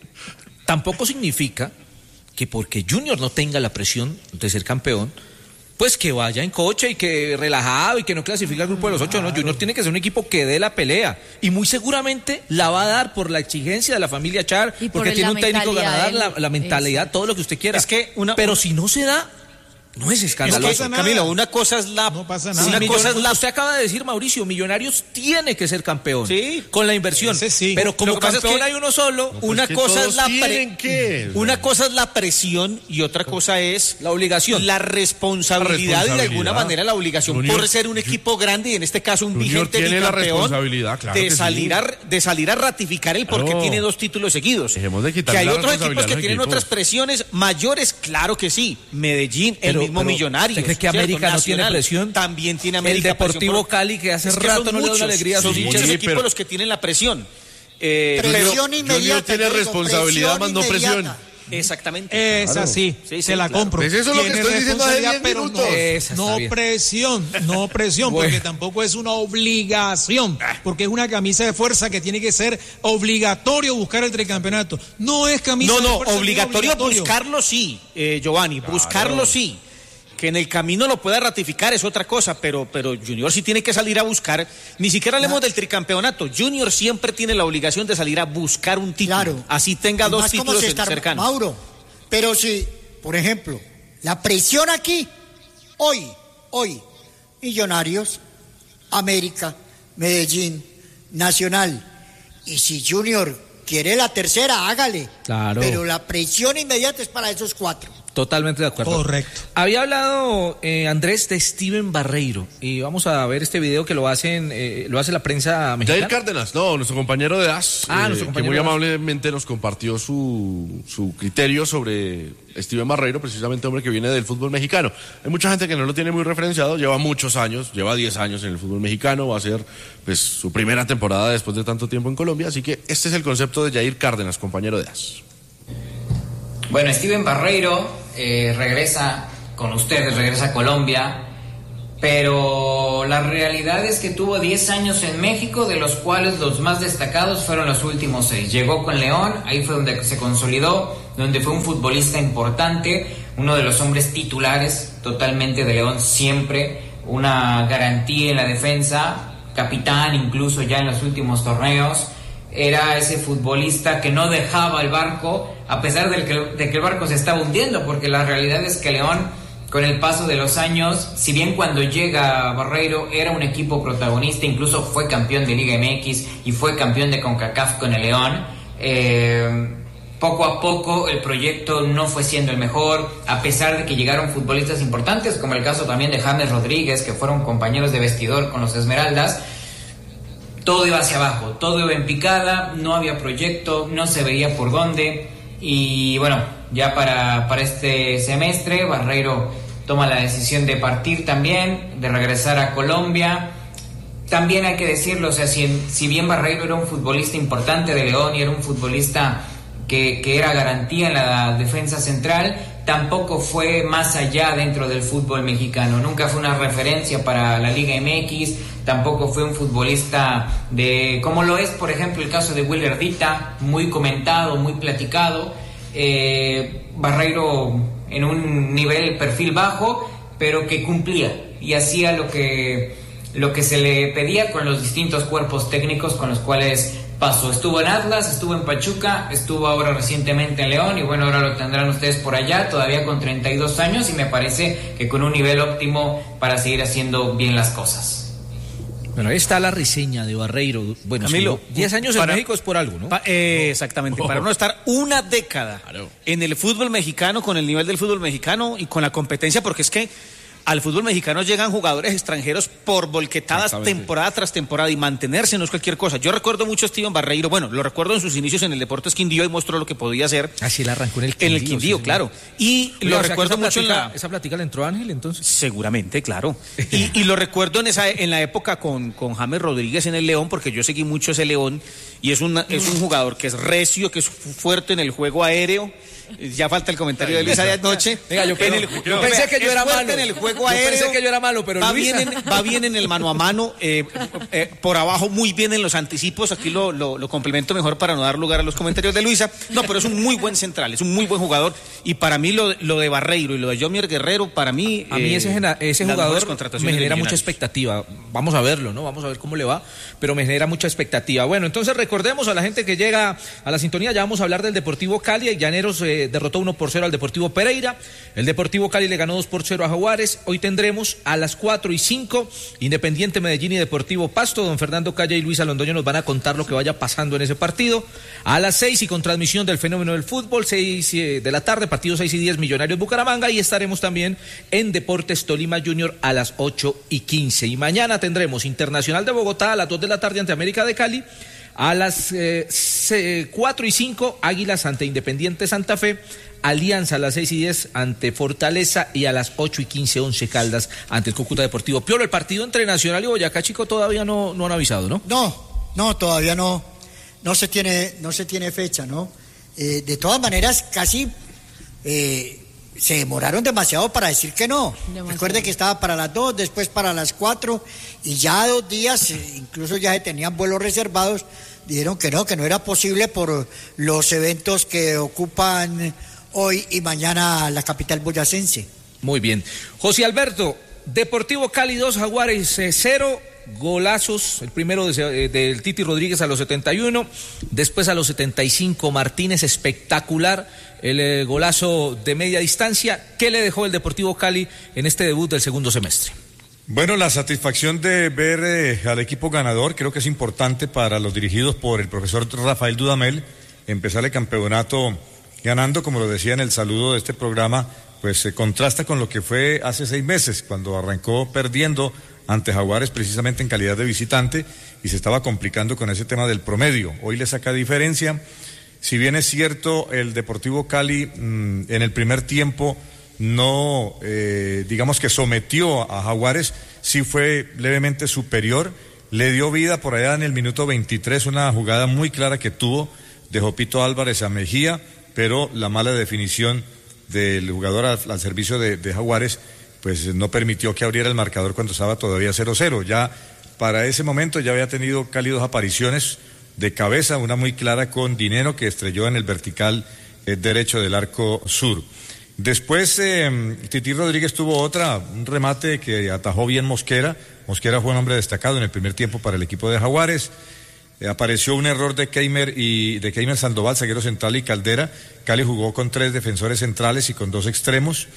tampoco significa que porque Junior no tenga la presión de ser campeón, pues que vaya en coche y que relajado y que no clasifique al grupo de los ocho. No, Junior tiene que ser un equipo que dé la pelea y muy seguramente la va a dar por la exigencia de la familia Char, Y por porque la tiene un técnico mentalidad ganador, del- la, la mentalidad, Exacto. todo lo que usted quiera. Es que una- Pero una- si no se da, no es Es escandaloso. que, pasa nada. Camilo, una cosa es la... No pasa Sí, nada. Una Millon- cosa es la... Usted acaba de decir, Mauricio, Millonarios tiene que ser campeón. Sí. Con la inversión. Ese sí. Pero como Lo que pasa es campeón que- hay uno solo, pues Una que cosa todos es la pre- tienen que. Una cosa es la presión y otra cosa es la obligación. la responsabilidad, La y de alguna responsabilidad. manera la obligación Junior- por ser un equipo grande y en este caso un Junior vigente tiene la bicampeón, responsabilidad, claro de que sí. salir a de salir a ratificar el por qué Claro. tiene dos títulos seguidos. Dejemos de que quitarle hay la otros equipos responsabilidad que a los tienen equipos. otras presiones mayores, claro que sí. Medellín, el Pero- mismo pero, Millonarios. ¿usted cree que ¿cierto? América no tiene Nacional, presión? También tiene El América Deportivo presión por- Cali, que hace Es que rato son no le da una muchos, alegría a sus son hinchas. muchos Sí, equipos pero- los que tienen la presión. Eh, Presión pero- inmediata. Junior tiene te digo, responsabilidad, más no presión. inmediata. Exactamente. Es así, Sí, sí, se la claro. compro. Pues eso es lo que Tiene estoy diciendo hace responsabilidad, diez pero minutos. No, Esa está no bien. presión, no presión, Bueno. porque tampoco es una obligación, porque es una camisa de fuerza que tiene que ser obligatorio buscar el tricampeonato. No es camisa No, de no, fuerza. ni obligatorio, buscarlo sí, eh, Giovanni, buscarlo sí. Que en el camino lo pueda ratificar es otra cosa, pero, pero Junior sí tiene que salir a buscar, ni siquiera hablemos del tricampeonato, Junior siempre tiene la obligación de salir a buscar un título, Claro. así tenga Y dos más como títulos se está- cercanos. Mauro, pero si, por ejemplo, la presión aquí, hoy, hoy, Millonarios, América, Medellín, Nacional, y si Junior quiere la tercera, hágale. Claro. Pero la presión inmediata es para esos cuatro. Totalmente de acuerdo. Correcto. Había hablado eh, Andrés de Steven Barreiro y vamos a ver este video que lo hacen, eh, lo hace la prensa mexicana. Jair Cárdenas, no, nuestro compañero de A S, Ah, eh, nuestro compañero que muy de A S. amablemente nos compartió su, su criterio sobre Steven Barreiro, precisamente hombre que viene del fútbol mexicano. Hay mucha gente que no lo tiene muy referenciado, lleva muchos años, lleva diez años en el fútbol mexicano, va a ser pues su primera temporada después de tanto tiempo en Colombia, así que este es el concepto de Jair Cárdenas, compañero de A S. Bueno, Steven Barreiro eh, regresa con ustedes, regresa a Colombia, pero la realidad es que tuvo diez años en México, de los cuales los más destacados fueron los últimos seis. Llegó con León, ahí fue donde se consolidó, donde fue un futbolista importante, uno de los hombres titulares totalmente de León siempre, una garantía en la defensa, capitán incluso ya en los últimos torneos. Era ese futbolista que no dejaba el barco, a pesar de que, de que el barco se estaba hundiendo, porque la realidad es que León, con el paso de los años, si bien cuando llega Barreiro era un equipo protagonista, incluso fue campeón de Liga M X y fue campeón de CONCACAF con el León, eh, poco a poco el proyecto no fue siendo el mejor, a pesar de que llegaron futbolistas importantes, como el caso también de James Rodríguez, que fueron compañeros de vestidor con los Esmeraldas. Todo iba hacia abajo, todo iba en picada, no había proyecto, no se veía por dónde. Y bueno, ya para, para este semestre, Barreiro toma la decisión de partir también, de regresar a Colombia. También hay que decirlo, o sea, si, si bien Barreiro era un futbolista importante de León y era un futbolista que, que era garantía en la defensa central, tampoco fue más allá dentro del fútbol mexicano. Nunca fue una referencia para la Liga M X, tampoco fue un futbolista de, como lo es por ejemplo el caso de Willer Dita, muy comentado, muy platicado. eh, Barreiro en un nivel perfil bajo, pero que cumplía y hacía lo que, lo que se le pedía con los distintos cuerpos técnicos con los cuales pasó. Estuvo en Atlas, estuvo en Pachuca, estuvo ahora recientemente en León y bueno, ahora lo tendrán ustedes por allá, todavía con treinta y dos años y me parece que con un nivel óptimo para seguir haciendo bien las cosas. Bueno, ahí está la reseña de Barreiro. Bueno, Camilo, diez años para, en México es por algo, ¿no? Pa, eh, exactamente, Oh. para uno estar una década Claro. en el fútbol mexicano, con el nivel del fútbol mexicano y con la competencia, porque es que al fútbol mexicano llegan jugadores extranjeros por volquetadas temporada tras temporada y mantenerse no es cualquier cosa. Yo recuerdo mucho a Steven Barreiro, bueno, lo recuerdo en sus inicios en el Deportes Quindío y mostró lo que podía hacer. Así él arrancó en el Quindío. En el Quindío, sí, claro. Y Oiga, lo o sea, recuerdo que esa mucho plática, en la... ¿Esa plática le entró Ángel entonces? Seguramente, claro. Y, y lo recuerdo en esa en la época con, con James Rodríguez en el León, porque yo seguí mucho ese León, y es, una, es un jugador que es recio, que es fuerte en el juego aéreo. Ya falta el comentario de Luisa de anoche. Venga, yo, En el- yo pensé que yo es era fuerte malo. en el juego Yo aéreo. pensé que yo era malo, pero va Luisa- bien, en, va bien en el mano a mano, eh, eh, por abajo muy bien en los anticipos. Aquí lo, lo, lo complemento mejor para no dar lugar a los comentarios de Luisa. No, pero es un muy buen central, es un muy buen jugador. Y para mí lo, lo de Barreiro y lo de Yomier Guerrero, para mí... A mí eh, ese, gena- ese las jugador mejores me contrataciones de genera mucha Millonarios. expectativa. Vamos a verlo, ¿no? Vamos a ver cómo le va, pero me genera mucha expectativa. Bueno, entonces recordemos a la gente que llega a la sintonía, ya vamos a hablar del Deportivo Cali. El Llaneros eh, derrotó uno por cero al Deportivo Pereira. El Deportivo Cali le ganó dos por cero a Jaguares. Hoy tendremos a las cuatro y cinco Independiente Medellín y Deportivo Pasto. Don Fernando Calle y Luisa Londoño nos van a contar lo que vaya pasando en ese partido. A las seis y con transmisión del fenómeno del fútbol, seis de la tarde, partido seis y diez, Millonarios Bucaramanga. Y estaremos también en Deportes Tolima Junior a las ocho y quince. Y mañana tendremos Internacional de Bogotá a las dos de la tarde ante América de Cali. A las eh, cuatro y cinco, Águilas ante Independiente Santa Fe. Alianza a las seis y diez ante Fortaleza y a las ocho y quince, Once Caldas ante el Cúcuta Deportivo. Piolo, el partido entre Nacional y Boyacá Chico todavía no, no han avisado, ¿no? No, no, todavía no, no se tiene, no se tiene fecha, ¿no? Eh, de todas maneras, casi eh, se demoraron demasiado para decir que no. Demasiado. Recuerde que estaba para las dos, después para las cuatro, y ya dos días, eh, incluso ya se tenían vuelos reservados, dijeron que no, que no era posible por los eventos que ocupan hoy y mañana la capital boyacense. Muy bien. José Alberto, Deportivo Cali dos, Jaguares eh, cero, golazos, el primero de, eh, del Titi Rodríguez a los setenta y uno, después a los setenta y cinco Martínez, espectacular el eh, golazo de media distancia. ¿Qué le dejó el Deportivo Cali en este debut del segundo semestre? Bueno, la satisfacción de ver eh, al equipo ganador, creo que es importante para los dirigidos por el profesor Rafael Dudamel, empezar el campeonato ganando, como lo decía en el saludo de este programa, pues se contrasta con lo que fue hace seis meses, cuando arrancó perdiendo ante Jaguares precisamente en calidad de visitante y se estaba complicando con ese tema del promedio. Hoy le saca diferencia. Si bien es cierto, el Deportivo Cali mmm, en el primer tiempo no, eh, digamos que sometió a Jaguares, sí fue levemente superior, le dio vida por allá en el minuto veintitrés, una jugada muy clara que tuvo de Jopito Álvarez a Mejía, pero la mala definición del jugador al, al servicio de, de Jaguares, pues no permitió que abriera el marcador cuando estaba todavía cero cero. Ya para ese momento ya había tenido Cali dos apariciones de cabeza, una muy clara con Dinero que estrelló en el vertical eh, derecho del arco sur. Después eh, Tití Rodríguez tuvo otra, un remate que atajó bien Mosquera. Mosquera fue un hombre destacado en el primer tiempo para el equipo de Jaguares. Eh, apareció un error de Keimer y de Keimer Sandoval, zaguero central, y Caldera. Cali jugó con tres defensores centrales y con dos extremos.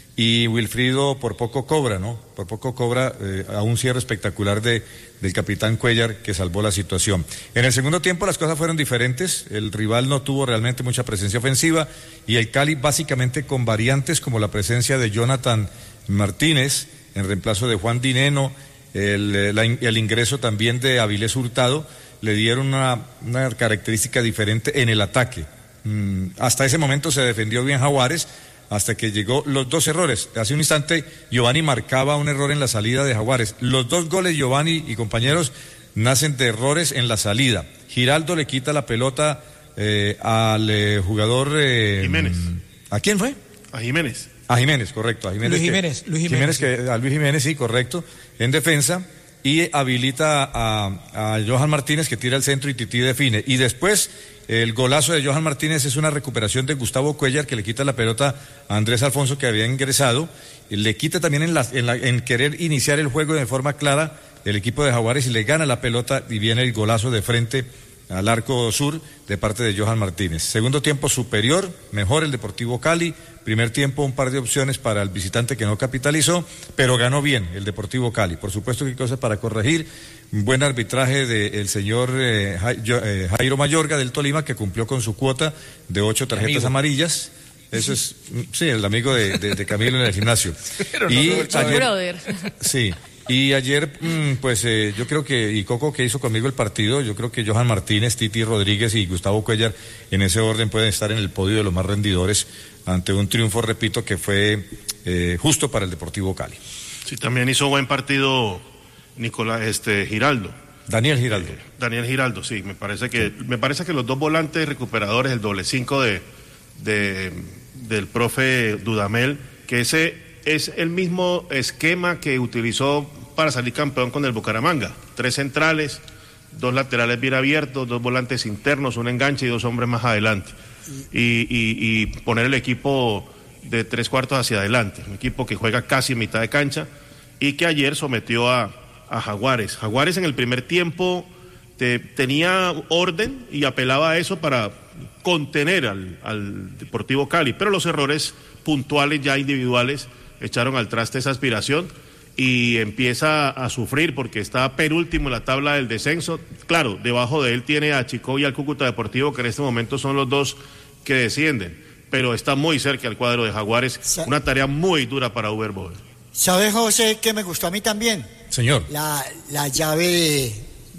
Y Wilfrido por poco cobra, ¿no? Por poco cobra eh, a un cierre espectacular de, del capitán Cuellar, que salvó la situación. En el segundo tiempo las cosas fueron diferentes, el rival no tuvo realmente mucha presencia ofensiva y el Cali básicamente con variantes como la presencia de Jonathan Martínez en reemplazo de Juan Dineno, el, la, el ingreso también de Avilés Hurtado, le dieron una, una característica diferente en el ataque. Mm, hasta ese momento se defendió bien Jaguares, hasta que llegó los dos errores. Hace un instante Giovanni marcaba un error en la salida de Jaguares. Los dos goles, Giovanni y compañeros, nacen de errores en la salida. Giraldo le quita la pelota eh, al eh, jugador... Eh, Jiménez. ¿A quién fue? A Jiménez. A Jiménez, correcto. A Jiménez, Luis que, Jiménez. Luis Jiménez, Jiménez que, a Luis Jiménez, sí, correcto. En defensa. Y habilita a, a Johan Martínez, que tira el centro y Tití define. Y después... el golazo de Johan Martínez es una recuperación de Gustavo Cuellar, que le quita la pelota a Andrés Alfonso, que había ingresado, y le quita también en, la, en, la, en querer iniciar el juego de forma clara el equipo de Jaguares, y le gana la pelota y viene el golazo de frente al arco sur de parte de Johan Martínez. Segundo tiempo superior, mejor el Deportivo Cali. Primer tiempo un par de opciones para el visitante que no capitalizó, pero ganó bien el Deportivo Cali. Por supuesto que hay cosas para corregir. Buen arbitraje del señor eh, Jairo Mayorga del Tolima, que cumplió con su cuota de ocho tarjetas amarillas. Eso es, sí, el amigo de, de, de Camilo en el gimnasio. Pero y no, ayer, brother. Sí, y ayer, pues eh, yo creo que, y Coco que hizo conmigo el partido, yo creo que Johan Martínez, Tití Rodríguez y Gustavo Cuellar, en ese orden pueden estar en el podio de los más rendidores ante un triunfo, repito, que fue eh, justo para el Deportivo Cali. Sí, también hizo buen partido Nicolás, este, Giraldo. Daniel Giraldo. Eh, Daniel Giraldo, sí, me parece que, sí. me parece que los dos volantes recuperadores, el doble cinco de, de, del profe Dudamel, que ese es el mismo esquema que utilizó para salir campeón con el Bucaramanga. Tres centrales, dos laterales bien abiertos, dos volantes internos, un enganche y dos hombres más adelante. Y, y, y poner el equipo de tres cuartos hacia adelante, un equipo que juega casi en mitad de cancha y que ayer sometió a, a Jaguares. Jaguares en el primer tiempo te, tenía orden y apelaba a eso para contener al, al Deportivo Cali, pero los errores puntuales ya individuales echaron al traste esa aspiración y empieza a sufrir porque está penúltimo en la tabla del descenso. Claro, debajo de él tiene a Chicó y al Cúcuta Deportivo, que en este momento son los dos que descienden, pero está muy cerca al cuadro de Jaguares. Sa- una tarea muy dura para Uber Boder. ¿Sabe, José, que me gustó a mí también? Señor. La, la llave de,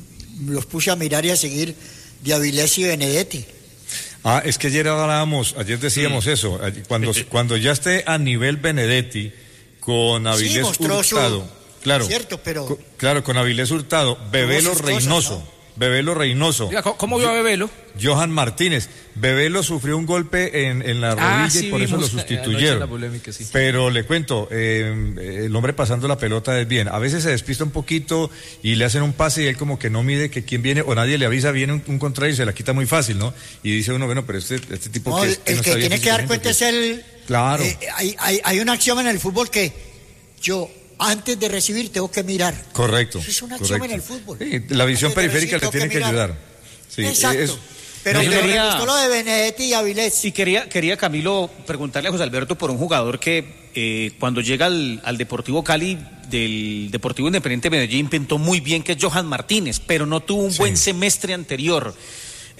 los puse a mirar y a seguir, de Avilés y Benedetti. Ah, es que ayer hablábamos, ayer decíamos sí. eso, cuando, cuando ya esté a nivel Benedetti, con Avilés sí, Hurtado, su... claro, cierto, pero... co- claro, con Avilés Hurtado, Bebelo Reynoso, ¿no? Bebelo Reynoso. Mira, ¿cómo vio a Bebelo? Johan Martínez. Bebelo sufrió un golpe en, en la rodilla ah, sí, y por vimos, eso lo sustituyeron. La polémica, sí. Pero le cuento, eh, el hombre pasando la pelota es bien. A veces se despista un poquito y le hacen un pase y él como que no mide que quién viene o nadie le avisa, viene un, un contrario y se la quita muy fácil, ¿no? Y dice uno, bueno, pero este, este tipo no, que... El que, no que tiene que dar cuenta que... es el... Claro. Eh, hay, hay, hay un axioma en el fútbol que yo... antes de recibir tengo que mirar. Correcto. Eso es una correcto. acción en el fútbol. Sí, la visión antes periférica le tiene que, que ayudar. Sí, exacto. Es, pero me quería... gustó lo de Benedetti y Avilés. Y quería, quería Camilo preguntarle a José Alberto por un jugador que eh, cuando llega al, al Deportivo Cali del Deportivo Independiente Medellín pintó muy bien, que es Johan Martínez, pero no tuvo un sí. buen semestre anterior.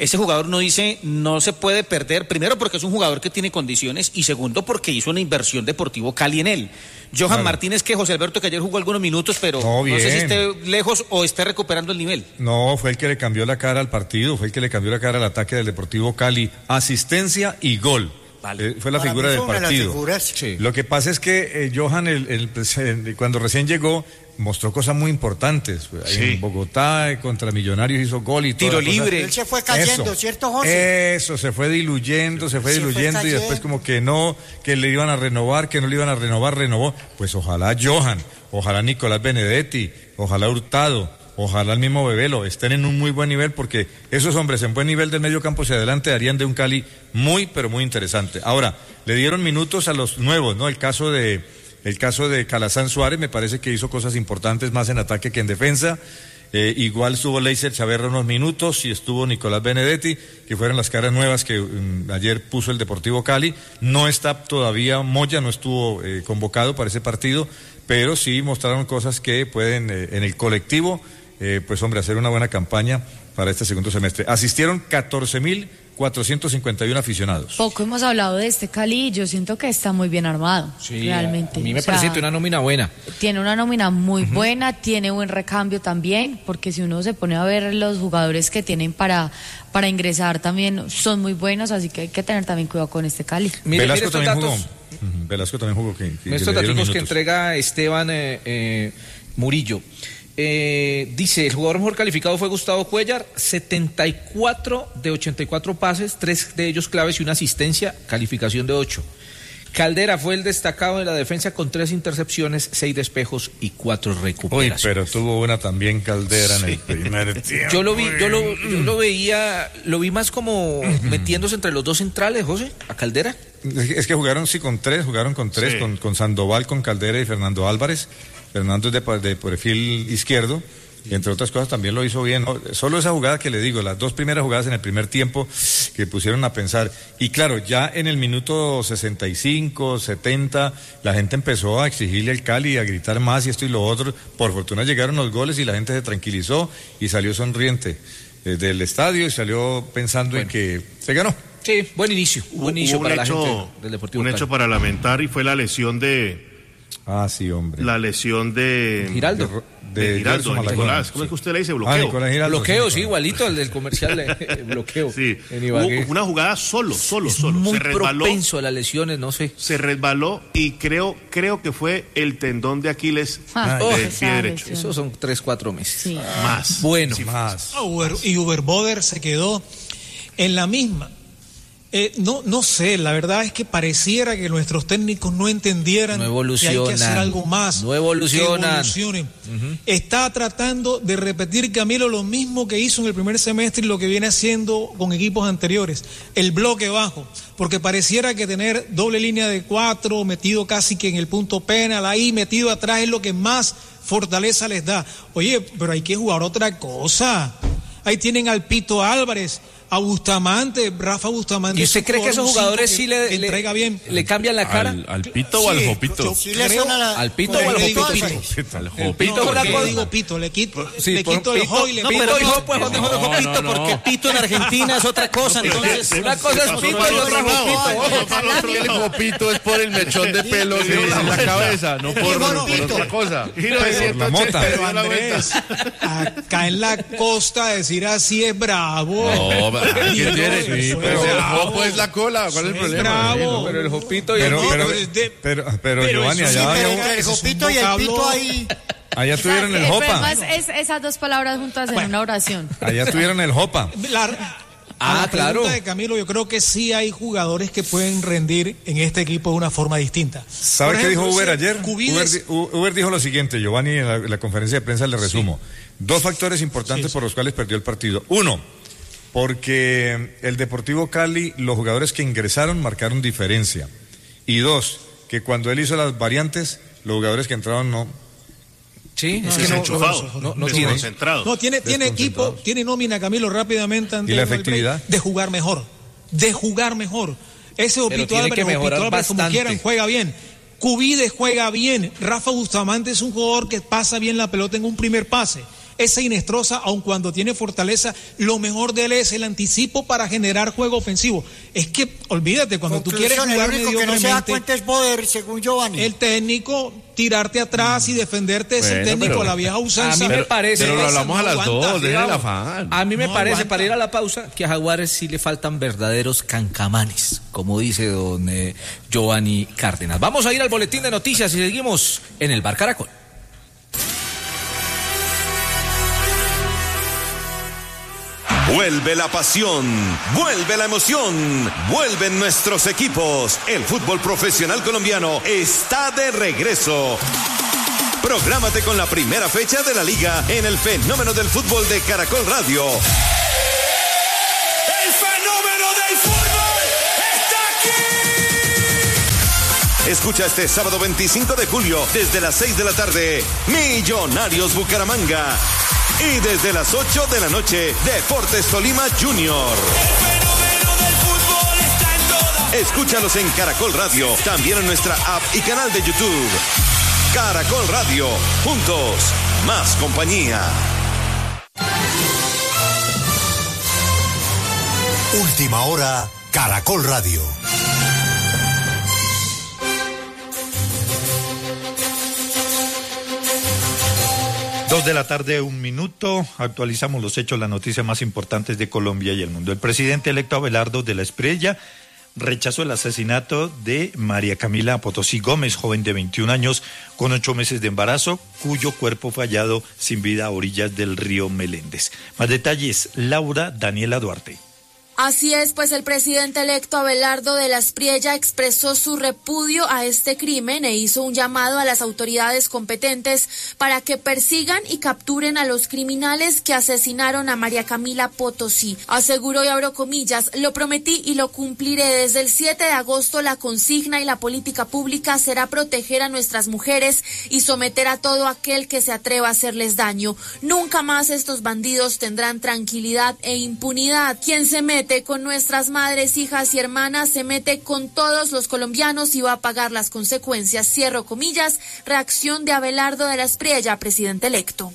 ese jugador no dice, no se puede perder, primero porque es un jugador que tiene condiciones y segundo porque hizo una inversión Deportivo Cali en él. Johan Claro. Martínez, que José Alberto, que ayer jugó algunos minutos, pero No, no sé si bien. esté lejos o esté recuperando el nivel. No, fue el que le cambió la cara al partido, fue el que le cambió la cara al ataque del Deportivo Cali. Asistencia y gol. Eh, fue la Para figura mí del fue una de las partido. figuras. Sí. Lo que pasa es que eh, Johan, el, el presen- cuando recién llegó, mostró cosas muy importantes. Ahí Sí. En Bogotá, eh, contra Millonarios hizo gol y Tiro toda la cosa. libre. Él se fue cayendo, Eso. ¿cierto, José? Eso, se fue diluyendo, se fue Se fue diluyendo y después cayendo. como que no, que le iban a renovar, que no le iban a renovar, renovó. Pues ojalá Johan, ojalá Nicolás Benedetti, ojalá Hurtado, ojalá el mismo Bebelo estén en un muy buen nivel porque esos hombres en buen nivel del medio campo hacia adelante darían de un Cali muy, pero muy interesante. Ahora, le dieron minutos a los nuevos, ¿no? El caso de, el caso de Calazán Suárez me parece que hizo cosas importantes más en ataque que en defensa. Eh, igual estuvo Leiser Chaverra unos minutos y estuvo Nicolás Benedetti, que fueron las caras nuevas que um, ayer puso el Deportivo Cali. No está todavía Moya, no estuvo eh, convocado para ese partido, pero sí mostraron cosas que pueden eh, en el colectivo, eh, pues hombre, hacer una buena campaña para este segundo semestre. Asistieron catorce mil cuatrocientos cincuenta y uno aficionados. Poco hemos hablado de este Cali y yo siento que está muy bien armado, Sí, realmente. a mí me O sea, parece que una nómina buena. Tiene una nómina muy buena, tiene buen recambio también, porque si uno se pone a ver los jugadores que tienen para, para ingresar también son muy buenos, así que hay que tener también cuidado con este Cali. Mire, Velasco mire estos también datos, jugó. Ujú, Velasco también jugó. Que, que estos le dieron datos que minutos. entrega Esteban eh, eh, Murillo. Eh, dice, el jugador mejor calificado fue Gustavo Cuellar, setenta y cuatro de ochenta y cuatro pases, tres de ellos claves y una asistencia, calificación de ocho. Caldera fue el destacado de la defensa con tres intercepciones, seis despejos y cuatro Uy, recuperaciones. pero tuvo una también Caldera en el primer tiempo. Yo lo vi, yo lo, yo lo veía, lo vi más como metiéndose entre los dos centrales, José, a Caldera. Es que, es que jugaron, sí, con tres, jugaron con tres, Sí. con, con Sandoval, con Caldera y Fernando Álvarez. Fernando es de, pa- de perfil izquierdo, y entre otras cosas también lo hizo bien. ¿no? Solo esa jugada que le digo, las dos primeras jugadas en el primer tiempo que pusieron a pensar. Y claro, ya en el minuto sesenta y cinco, setenta, la gente empezó a exigirle al Cali, a gritar más y esto y lo otro. Por fortuna llegaron los goles y la gente se tranquilizó y salió sonriente eh, del estadio y salió pensando en que se ganó. Sí, buen inicio, Hubo, buen inicio hubo para un la hecho, gente del Deportivo un Cali. hecho para lamentar y fue la lesión de Ah, sí, hombre. la lesión de Giraldo. De, de Giraldo, Gerson de Malagón. Nicolás. ¿Cómo es que usted le dice? Ah, Bloqueo. Nicolás Giraldo. Bloqueo, sí, sí, igualito al del comercial de bloqueo. Sí, en Ibagué. hubo una jugada solo, solo, Es solo. muy se resbaló, propenso a las lesiones, no sé. se resbaló y creo, creo que fue el tendón de Aquiles Ah, del esa pie derecho. lesión. Esos son tres, cuatro meses. Sí. Más. Bueno, Más. Ah, Uber- y Uber Boder se quedó en la misma. Eh, no, no sé, la verdad es que pareciera que nuestros técnicos no entendieran No que hay evolucionan, que hacer algo más. no evolucionan. que evolucionen. Está tratando de repetir, Camilo, lo mismo que hizo en el primer semestre y lo que viene haciendo con equipos anteriores, el bloque bajo, porque pareciera que tener doble línea de cuatro, metido casi que en el punto penal, ahí metido atrás es lo que más fortaleza les da. Oye, pero hay que jugar otra cosa. Ahí tienen al Pito Álvarez, a Bustamante, Rafa Bustamante. ¿y usted es un cree que esos un jugadores cinco sí que- le, que le, entrega bien? le cambian la cara? ¿Al, al pito o al Sí, jopito? yo Sí le creo- suena la- ¿Al pito Pues o al le digo jopito? pito. Al No, jopito. ¿por una qué cosa. digo pito? Le quito, Sí, le por quito el pito. jo y le No, quito pero el dijo, jo. pues, ¿dónde No, dijo no, pito? no. Porque pito en Argentina es otra cosa. Entonces, Una cosa es pito y otra jopito. El jopito es por el mechón de pelo Sí, en sí, la sí. cabeza, no por, Bueno, por pito. otra cosa. Giro de ciento la mota. ochenta, Pero dio la vuelta. Andrés, acá en la costa decir así es bravo. No, ¿qué Dios, tiene? eso Pues es el bravo. jopo es la cola, ¿cuál es el Es problema? bravo. Pero el jopito y el Pero, No, pero, pero es de- pero, pero, pero Giovanni, eso sí, allá, pero había- que- El ese es un jopito y el vocablo- pito ahí. allá tuvieron el Eh, pero jopa. además es esas dos palabras juntas en una oración. Allá tuvieron el jopa. La, a Ah, la claro. pregunta de Camilo, yo creo que sí hay jugadores que pueden rendir en este equipo de una forma distinta. ¿Sabe Por qué ejemplo, dijo Uber ese ayer? Uber, Cubides- di- U- Uber dijo lo siguiente, Giovanni, en la, en la conferencia de prensa le resumo. Dos factores importantes Sí, sí. por los cuales perdió el partido. Uno, porque el Deportivo Cali, los jugadores que ingresaron marcaron diferencia. Y dos, que cuando él hizo las variantes, los jugadores que entraron no. Sí, es que no, Desenchufado, no, no, no tiene. desconcentrado. No, tiene, tiene equipo, Desconcentrados. tiene nómina, Camilo, rápidamente. antes ¿Y la del break, efectividad? De jugar mejor. De jugar mejor. Ese Opito tiene Álvarez, que mejorar Opito Álvarez, como bastante. quieran, juega bien. Cubides juega bien. Rafa Bustamante es un jugador que pasa bien la pelota en un primer pase. esa Inestrosa, aun cuando tiene fortaleza, lo mejor de él es el anticipo para generar juego ofensivo. Es que, olvídate, cuando tú quieres jugar el único que no se da cuenta es Boder, según Giovanni. El técnico, tirarte atrás y defenderte es Bueno, el técnico, pero- la vieja usanza. A mí me parece. Pero lo hablamos a las aguanta, dos, dejen el cuidado. afán. A mí me No parece, aguanta. para ir a la pausa, que a Jaguares sí le faltan verdaderos cancamanes, como dice don eh, Giovanni Cárdenas. Vamos a ir al boletín de noticias y seguimos en el Bar Caracol. Vuelve la pasión, vuelve la emoción, vuelven nuestros equipos. El fútbol profesional colombiano está de regreso. Prográmate con la primera fecha de la liga en el fenómeno del fútbol de Caracol Radio. ¡El fenómeno del fútbol está aquí! Escucha este sábado veinticinco de julio desde las seis de la tarde, Millonarios Bucaramanga. Y desde las ocho de la noche, Deportes Tolima Junior. ¡El fenómeno del fútbol está en todas! Escúchalos en Caracol Radio, también en nuestra app y canal de YouTube. Caracol Radio, juntos, más compañía. Última hora, Caracol Radio. Dos de la tarde, un minuto. Actualizamos los hechos, las noticias más importantes de Colombia y el mundo. El presidente electo Abelardo de la Espriella rechazó el asesinato de María Camila Potosí Gómez, joven de veintiún años, con ocho meses de embarazo, cuyo cuerpo fue hallado sin vida a orillas del río Meléndez. Más detalles, Laura Daniela Duarte. Así es, pues el presidente electo Abelardo de la Espriella expresó su repudio a este crimen e hizo un llamado a las autoridades competentes para que persigan y capturen a los criminales que asesinaron a María Camila Potosí. Aseguró, y abro comillas, lo prometí y lo cumpliré. Desde el siete de agosto la consigna y la política pública será proteger a nuestras mujeres y someter a todo aquel que se atreva a hacerles daño. Nunca más estos bandidos tendrán tranquilidad e impunidad. Quien se mete con nuestras madres, hijas y hermanas se mete con todos los colombianos y va a pagar las consecuencias. Cierro comillas, reacción de Abelardo de la Espriella, presidente electo.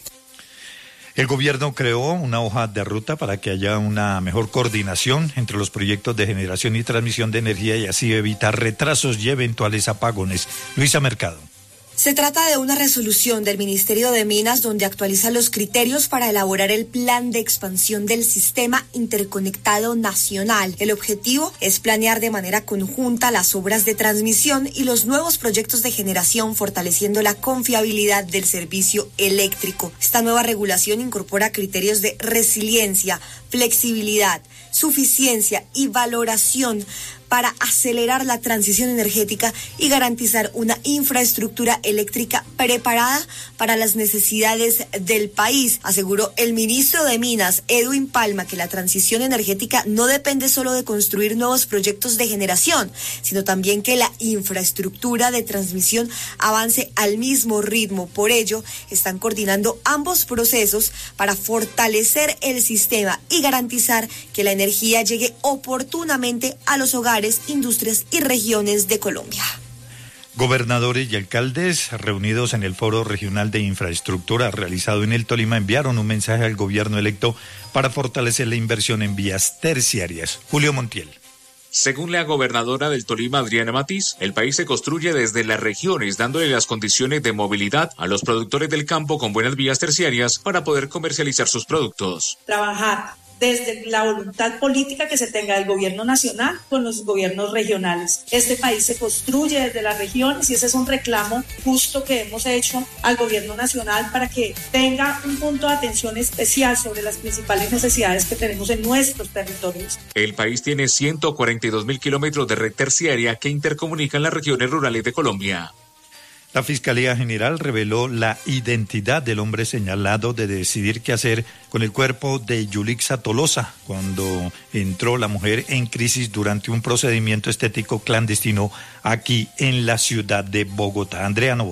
El gobierno creó una hoja de ruta para que haya una mejor coordinación entre los proyectos de generación y transmisión de energía y así evitar retrasos y eventuales apagones. Luisa Mercado. Se trata de una resolución del Ministerio de Minas donde actualiza los criterios para elaborar el plan de expansión del sistema interconectado nacional. El objetivo es planear de manera conjunta las obras de transmisión y los nuevos proyectos de generación, fortaleciendo la confiabilidad del servicio eléctrico. Esta nueva regulación incorpora criterios de resiliencia, flexibilidad, suficiencia y valoración para acelerar la transición energética y garantizar una infraestructura eléctrica preparada para las necesidades del país. Aseguró el ministro de Minas, Edwin Palma, que la transición energética no depende solo de construir nuevos proyectos de generación, sino también que la infraestructura de transmisión avance al mismo ritmo. Por ello, están coordinando ambos procesos para fortalecer el sistema y garantizar que la energía llegue oportunamente a los hogares, industrias y regiones de Colombia. Gobernadores y alcaldes reunidos en el Foro Regional de Infraestructura realizado en el Tolima enviaron un mensaje al gobierno electo para fortalecer la inversión en vías terciarias. Julio Montiel. Según la gobernadora del Tolima, Adriana Matiz, el país se construye desde las regiones, dándole las condiciones de movilidad a los productores del campo con buenas vías terciarias para poder comercializar sus productos. Trabajar desde la voluntad política que se tenga del gobierno nacional con los gobiernos regionales. Este país se construye desde las regiones y ese es un reclamo justo que hemos hecho al gobierno nacional para que tenga un punto de atención especial sobre las principales necesidades que tenemos en nuestros territorios. El país tiene ciento cuarenta y dos mil kilómetros de red terciaria que intercomunican las regiones rurales de Colombia. La Fiscalía General reveló la identidad del hombre señalado de decidir qué hacer con el cuerpo de Yulixa Tolosa cuando entró la mujer en crisis durante un procedimiento estético clandestino aquí en la ciudad de Bogotá. Andrea Novoa.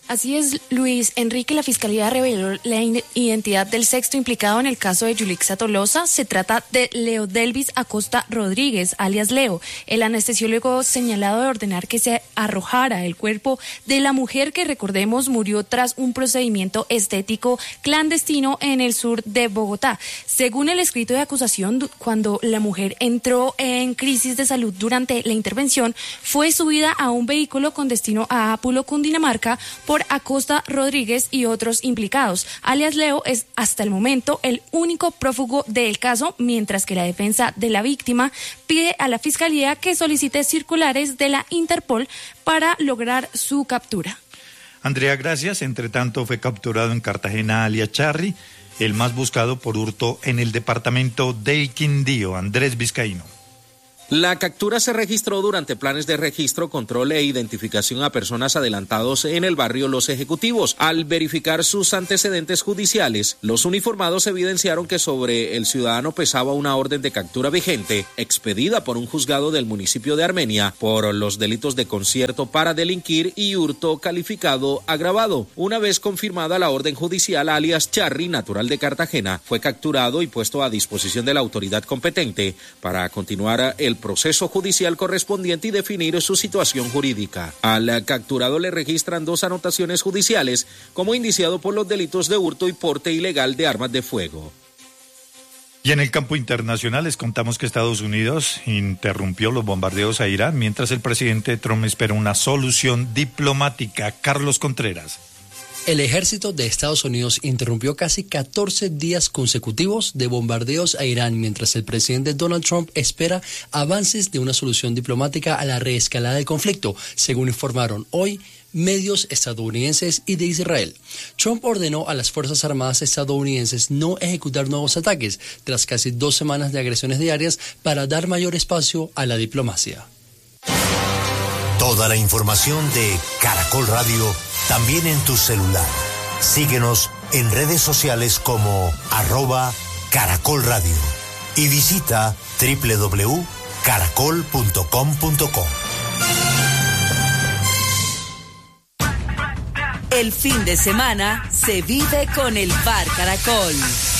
Así es, Luis Enrique. La Fiscalía reveló la identidad del sexto implicado en el caso de Yulixa Tolosa. Se trata de Leo Delvis Acosta Rodríguez, alias Leo, el anestesiólogo señalado de ordenar que se arrojara el cuerpo de la mujer que, recordemos, murió tras un procedimiento estético clandestino en el sur de Bogotá. Según el escrito de acusación, cuando la mujer entró en crisis de salud durante la intervención, fue subida a un vehículo con destino a Ápulo, Cundinamarca, por Acosta Rodríguez y otros implicados. Alias Leo es hasta el momento el único prófugo del caso, mientras que la defensa de la víctima pide a la Fiscalía que solicite circulares de la Interpol para lograr su captura. Andrea, gracias. Entre tanto, fue capturado en Cartagena alias Charry, el más buscado por hurto en el departamento del Quindío. Andrés Vizcaíno. La captura se registró durante planes de registro, control e identificación a personas adelantados en el barrio Los Ejecutivos. Al verificar sus antecedentes judiciales, los uniformados evidenciaron que sobre el ciudadano pesaba una orden de captura vigente, expedida por un juzgado del municipio de Armenia, por los delitos de concierto para delinquir y hurto calificado agravado. Una vez confirmada la orden judicial, alias Charry, natural de Cartagena, fue capturado y puesto a disposición de la autoridad competente para continuar el proceso judicial correspondiente y definir su situación jurídica. Al capturado le registran dos anotaciones judiciales como indiciado por los delitos de hurto y porte ilegal de armas de fuego. Y en el campo internacional les contamos que Estados Unidos interrumpió los bombardeos a Irán mientras el presidente Trump espera una solución diplomática. Carlos Contreras. El ejército de Estados Unidos interrumpió casi catorce días consecutivos de bombardeos a Irán mientras el presidente Donald Trump espera avances de una solución diplomática a la reescalada del conflicto, según informaron hoy medios estadounidenses y de Israel. Trump ordenó a las Fuerzas Armadas estadounidenses no ejecutar nuevos ataques tras casi dos semanas de agresiones diarias para dar mayor espacio a la diplomacia. Toda la información de Caracol Radio también en tu celular. Síguenos en redes sociales como arroba Caracol Radio y visita doble u doble u doble u punto caracol punto com punto co. El fin de semana se vive con el Bar Caracol.